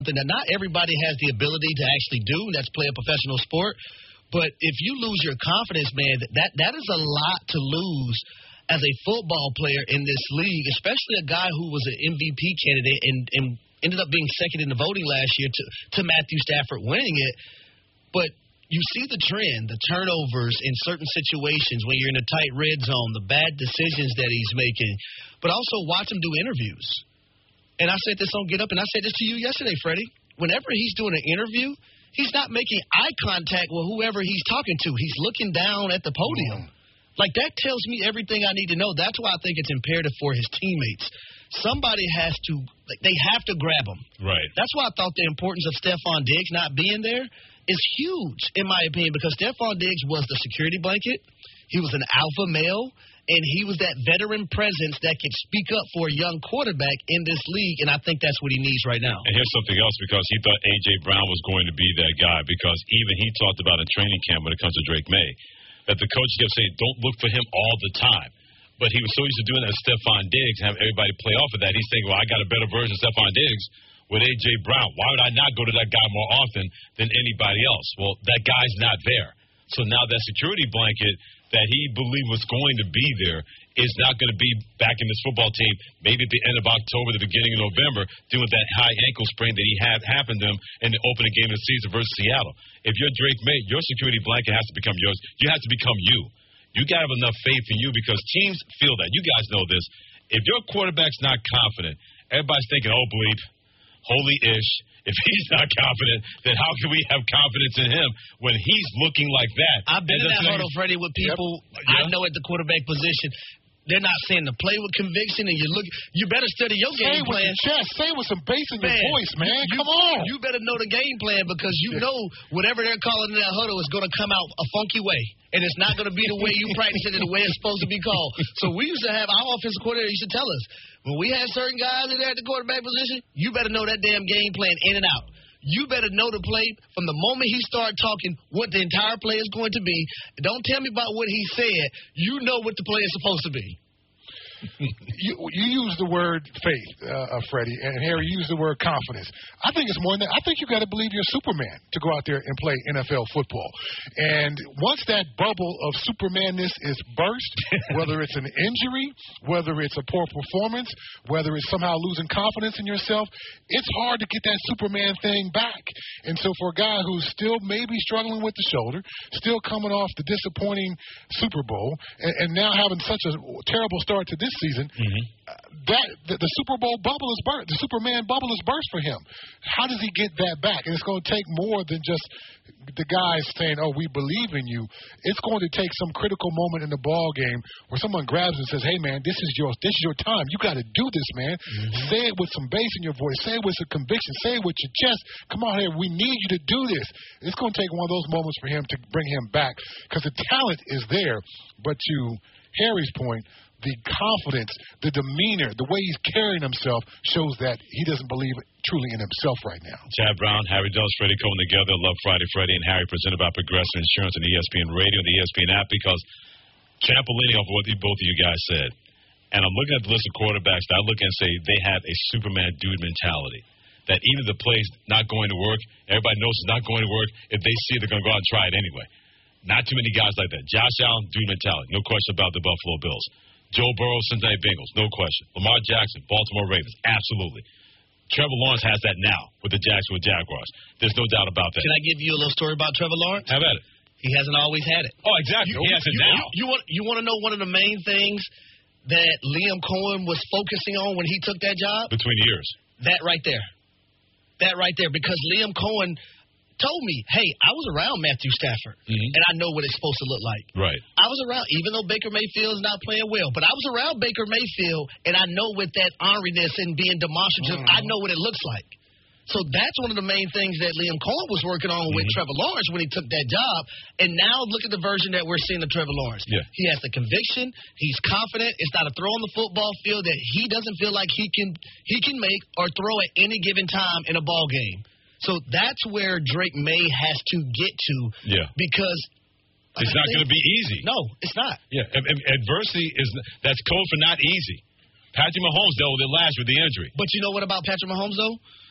something that not everybody has the ability to actually do, and that's play a professional sport. But if you lose your confidence, man, that is a lot to lose as a football player in this league, especially a guy who was an MVP candidate and ended up being second in the voting last year to Matthew Stafford winning it. But you see the trend, the turnovers in certain situations when you're in a tight red zone, the bad decisions that he's making. But also watch him do interviews. And I said this on Get Up, and I said this to you yesterday, Freddie. Whenever he's doing an interview, he's not making eye contact with whoever he's talking to. He's looking down at the podium. Like, that tells me everything I need to know. That's why I think it's imperative for his teammates. Somebody has to – they have to grab him. Right. That's why I thought the importance of Stephon Diggs not being there is huge, in my opinion, because Stephon Diggs was the security blanket. He was an alpha male, and he was that veteran presence that could speak up for a young quarterback in this league, and I think that's what he needs right now. And here's something else, because he thought A.J. Brown was going to be that guy, because even he talked about in training camp when it comes to Drake May, that the coach kept saying, don't look for him all the time. But he was so used to doing that with Stephon Diggs, have everybody play off of that. He's thinking, well, I got a better version of Stephon Diggs with A.J. Brown. Why would I not go to that guy more often than anybody else? Well, that guy's not there. So now that security blanket that he believed was going to be there is not going to be back in this football team maybe at the end of October, the beginning of November, doing that high ankle sprain that he had happened to him in the opening game of the season versus Seattle. If you're Drake May, your security blanket has to become yours. You have to become you. You got to have enough faith in you, because teams feel that. You guys know this. If your quarterback's not confident, everybody's thinking, oh, bleep, holy-ish. If he's not confident, then how can we have confidence in him when he's looking like that? I've been in that huddle, Freddie, with people I know at the quarterback position. They're not saying to play with conviction, and you better study your game plan. Say with some bass in your voice, man. Come on. You better know the game plan, because you know whatever they're calling in that huddle is going to come out a funky way, and it's not going to be the way you practice it and the way it's supposed to be called. So we used to have our offensive coordinator used to tell us, when we had certain guys in there at the quarterback position, you better know that damn game plan in and out. You better know the play from the moment he started talking what the entire play is going to be. Don't tell me about what he said. You know what the play is supposed to be. You use the word faith, Freddie, and Harry used the word confidence. I think it's more than that. I think you got to believe you're Superman to go out there and play NFL football. And once that bubble of Supermanness is burst, whether it's an injury, whether it's a poor performance, whether it's somehow losing confidence in yourself, it's hard to get that Superman thing back. And so for a guy who's still maybe struggling with the shoulder, still coming off the disappointing Super Bowl, and now having such a terrible start to this season, the Super Bowl bubble is burst. The Superman bubble is burst for him. How does he get that back? And it's going to take more than just the guys saying, oh, we believe in you. It's going to take some critical moment in the ball game where someone grabs and says, hey, man, this is your time. You got to do this, man. Say it with some bass in your voice. Say it with some conviction. Say it with your chest. Come on here. We need you to do this. It's going to take one of those moments for him to bring him back, because the talent is there. But to Harry's point, the confidence, the demeanor, the way he's carrying himself shows that he doesn't believe truly in himself right now. Chad Brown, Harry Dulles, Freddie Coleman together. Love Friday, Freddie and Harry, presented by Progressive Insurance and ESPN Radio and the ESPN app, because trampolining off what both of you guys said. And I'm looking at the list of quarterbacks that I look and say they have a Superman dude mentality. That even if the play's not going to work, everybody knows it's not going to work. If they see it, they're going to go out and try it anyway. Not too many guys like that. Josh Allen, dude mentality. No question about the Buffalo Bills. Joe Burrow, Cincinnati Bengals, no question. Lamar Jackson, Baltimore Ravens, absolutely. Trevor Lawrence has that now with the Jacksonville Jaguars. There's no doubt about that. Can I give you a little story about Trevor Lawrence? Have at it. He hasn't always had it. Oh, exactly. He has it now. You want to know one of the main things that Liam Cohen was focusing on when he took that job? Between the ears. That right there. Because Liam Cohen told me, hey, I was around Matthew Stafford, and I know what it's supposed to look like. Right. I was around, even though Baker Mayfield is not playing well, but I was around Baker Mayfield, and I know with that orneriness and being demonstrative, I know what it looks like. So that's one of the main things that Liam Cohen was working on with Trevor Lawrence when he took that job. And now look at the version that we're seeing of Trevor Lawrence. Yeah. He has the conviction. He's confident. It's not a throw on the football field that he doesn't feel like he can make or throw at any given time in a ball game. So that's where Drake May has to get to. Yeah. Because it's not going to be easy. No, it's not. Yeah. Adversity that's code for not easy. Patrick Mahomes dealt with it last with the injury. But you know what about Patrick Mahomes, though?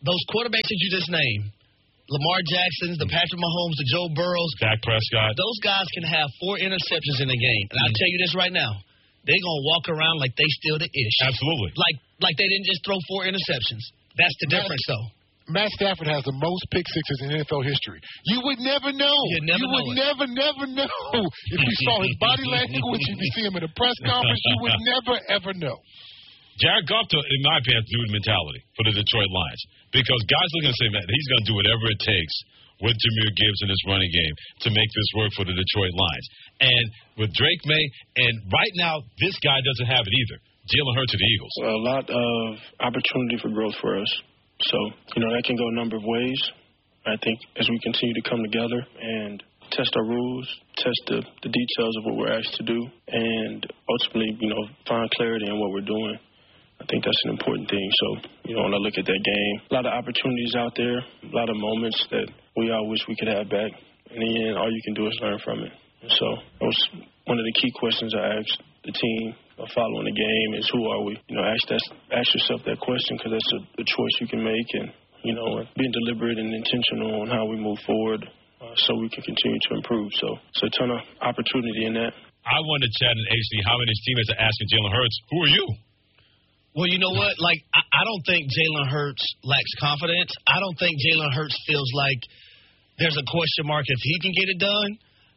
those quarterbacks that you just named, Lamar Jacksons, the Patrick Mahomes, the Joe Burrows, Dak Prescott, those guys can have 4 interceptions in a game. And I'll tell you this right now. They're going to walk around like they still the ish. Absolutely. Like they didn't just throw 4 interceptions. That's the difference, though. Matt Stafford has the most pick sixes in NFL history. You would never know. You would never know. If you saw his body language, if you see him at a press conference, you would never, ever know. Jared Goff, in my opinion, has to do with mentality for the Detroit Lions. Because guys are going to say, man, he's going to do whatever it takes with Jahmyr Gibbs in his running game to make this work for the Detroit Lions. And with Drake May, and right now, this guy doesn't have it either. Jalen Hurts of the Eagles. Well, a lot of opportunity for growth for us. So, that can go a number of ways. I think as we continue to come together and test our rules, test the details of what we're asked to do, and ultimately, find clarity in what we're doing, I think that's an important thing. So, when I look at that game, a lot of opportunities out there, a lot of moments that we all wish we could have back. In the end, all you can do is learn from it. And so that was one of the key questions I asked the team following the game is, who are we? Ask yourself that question, because that's a choice you can make, and, being deliberate and intentional on how we move forward so we can continue to improve. So it's a ton of opportunity in that. I wanted to chat in HD how many teammates are asking Jalen Hurts, who are you? Well, you know what? I don't think Jalen Hurts lacks confidence. I don't think Jalen Hurts feels like there's a question mark if he can get it done.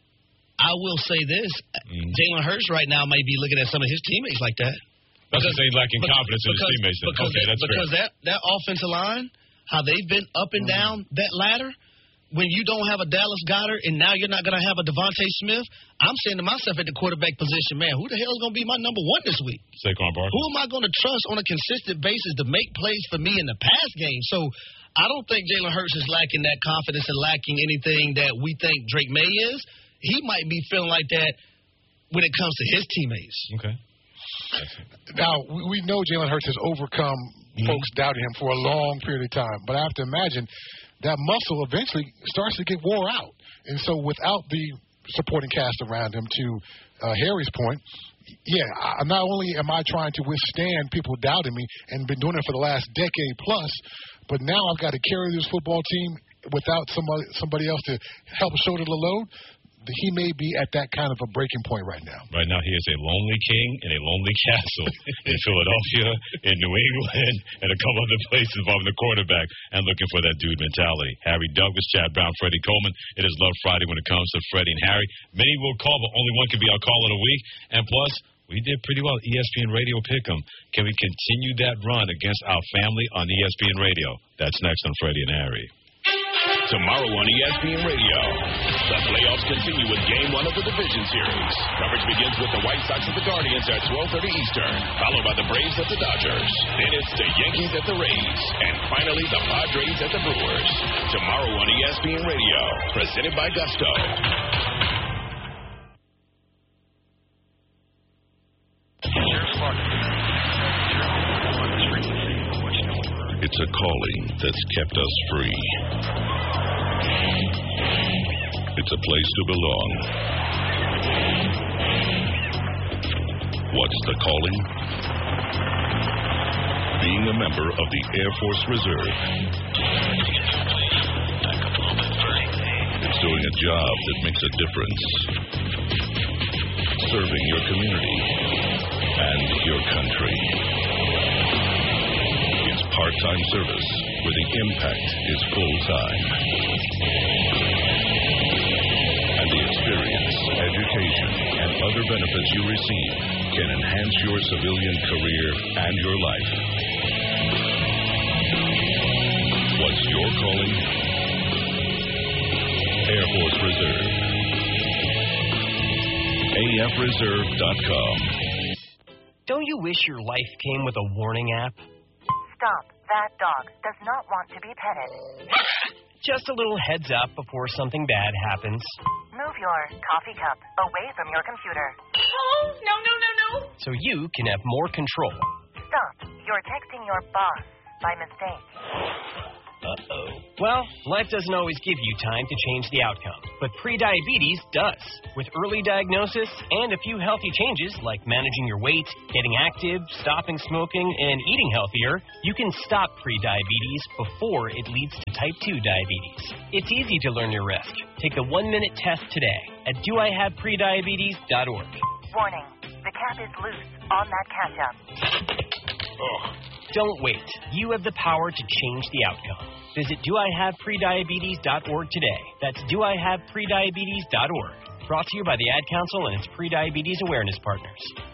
I will say this. Jalen Hurts right now may be looking at some of his teammates like that. That's because he's lacking confidence in his teammates. Because that offensive line, how they've been up and down that ladder, when you don't have a Dallas Goedert and now you're not going to have a Devontae Smith, I'm saying to myself at the quarterback position, man, who the hell is going to be my number 1 this week? Saquon Barkley. Who am I going to trust on a consistent basis to make plays for me in the pass game? So I don't think Jalen Hurts is lacking that confidence and lacking anything that we think Drake May is. He might be feeling like that when it comes to his teammates. Okay. Now, we know Jalen Hurts has overcome folks doubting him for a long period of time, but I have to imagine that muscle eventually starts to get wore out. And so without the supporting cast around him, to Harry's point, not only am I trying to withstand people doubting me and been doing it for the last decade plus, but now I've got to carry this football team without somebody else to help shoulder the load. He may be at that kind of a breaking point right now. Right now, he is a lonely king in a lonely castle in Philadelphia, in New England, and a couple other places involving the quarterback and looking for that dude mentality. Harry Douglas, Chad Brown, Freddie Coleman. It is Love Friday when it comes to Freddie and Harry. Many will call, but only one can be our call of the week. And plus, we did pretty well. ESPN Radio Pick'em. Can we continue that run against our family on ESPN Radio? That's next on Freddie and Harry. Tomorrow on ESPN Radio, the playoffs continue with Game 1 of the Division Series. Coverage begins with the White Sox at the Guardians at 12:30 Eastern, followed by the Braves at the Dodgers. Then it's the Yankees at the Rays, and finally the Padres at the Brewers. Tomorrow on ESPN Radio, presented by Gusto. It's a calling that's kept us free. It's a place to belong. What's the calling? Being a member of the Air Force Reserve. It's doing a job that makes a difference. Serving your community and your country. It's part-time service where the impact is full-time. And the experience, education, and other benefits you receive can enhance your civilian career and your life. What's your calling? Air Force Reserve. AFReserve.com. Don't you wish your life came with a warning app? Stop. That dog does not want to be petted. Just a little heads up before something bad happens. Move your coffee cup away from your computer. Oh, no. So you can have more control. Stop. You're texting your boss by mistake. Uh-oh. Well, life doesn't always give you time to change the outcome, but prediabetes does. With early diagnosis and a few healthy changes like managing your weight, getting active, stopping smoking, and eating healthier, you can stop prediabetes before it leads to type 2 diabetes. It's easy to learn your risk. Take the 1-minute test today at doihaveprediabetes.org. Warning, the cap is loose on that ketchup. Don't wait. You have the power to change the outcome. Visit doihaveprediabetes.org today. That's doihaveprediabetes.org. Brought to you by the Ad Council and its Prediabetes Awareness Partners.